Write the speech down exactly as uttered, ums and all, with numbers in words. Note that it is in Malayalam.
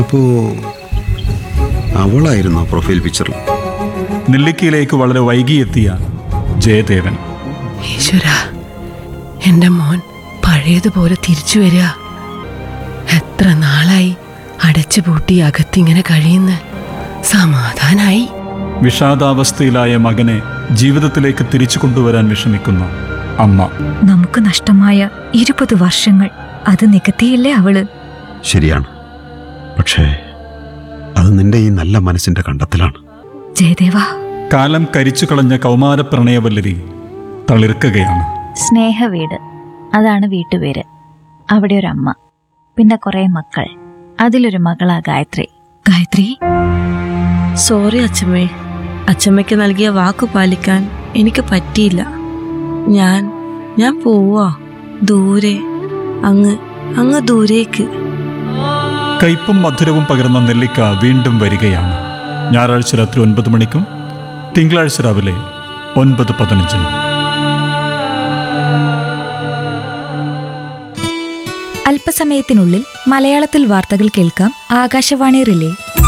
അപ്പോ അവളായിരുന്നു പ്രൊഫൈൽ പിക്ചറിൽ. നെല്ലിക്കയിലേക്ക് വളരെ വൈകിയെത്തിയ ജയദേവൻ. ഈശ്വര, എന്റെ മോൻ പഴയതുപോലെ തിരിച്ചു വരിക. എത്ര നാളായി അടച്ചുപൂട്ടി അകത്തിങ്ങനെ കഴിയുന്ന. സമാധാനായി. വിഷാദാവസ്ഥയിലായ മകനെ ജീവിതത്തിലേക്ക് തിരിച്ചു കൊണ്ടുവരാൻ വിഷമിക്കുന്ന അമ്മ. നമുക്ക് നഷ്ടമായ ഇരുപത് വർഷങ്ങൾ അത് നികത്തിയില്ലേ അവള്? ശരിയാണ്, പക്ഷേ അത് നിന്റെ ഈ നല്ല മനസ്സിന്റെ കണ്ടെത്തലാണ്. ജയദേവ, കാലം കരിച്ചു കളഞ്ഞ കൗമാര പ്രണയവല്ലരി തളിർക്കുകയാണ്. സ്നേഹവീട്, അതാണ് വീട്ടുപേര്. അവിടെ ഒരു അമ്മ, പിന്നെ കുറെ മക്കൾ. അതിലൊരു മകളാ ഗായത്രി. ഗായത്രി, സോറി അച്ഛമ്മേ. അച്ഛമ്മയ്ക്ക് നൽകിയ വാക്കു പാലിക്കാൻ എനിക്ക് പറ്റിയില്ല. ഞാൻ ഞാൻ പോവാ ദൂരെ, അങ്ങ് അങ്ങ് ദൂരേക്ക്. കയ്പും മധുരവും പകർന്ന നെല്ലിക്ക വീണ്ടും വരികയാണ്. ഞായറാഴ്ച രാത്രി ഒൻപത് മണിക്കും തിങ്കളാഴ്ച രാവിലെ ഒൻപത് പതിനഞ്ചിനും. അല്പസമയത്തിനുള്ളിൽ മലയാളത്തിൽ വാർത്തകൾ കേൾക്കാം. ആകാശവാണി റിലേ.